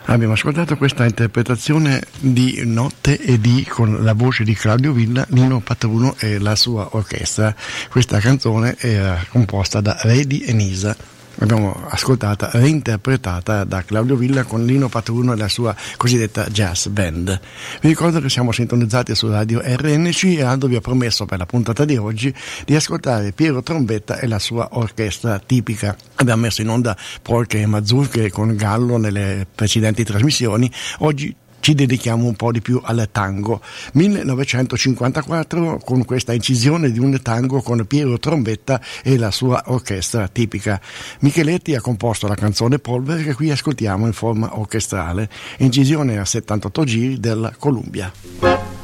Abbiamo ascoltato questa interpretazione di Notte e di con la voce di Claudio Villa, Nino Patruno e la sua orchestra. Questa canzone era composta da Redi e Nisa. L'abbiamo ascoltata reinterpretata da Claudio Villa con Lino Patruno e la sua cosiddetta jazz band. Vi ricordo che siamo sintonizzati su Radio RNC e Aldo vi ha promesso per la puntata di oggi di ascoltare Piero Trombetta e la sua orchestra tipica. Abbiamo messo in onda polche e mazurche con Gallo nelle precedenti trasmissioni. Oggi ci dedichiamo un po' di più al tango. 1954 con questa incisione di un tango con Piero Trombetta e la sua orchestra tipica. Micheletti ha composto la canzone Polvere che qui ascoltiamo in forma orchestrale, incisione a 78 giri della Columbia.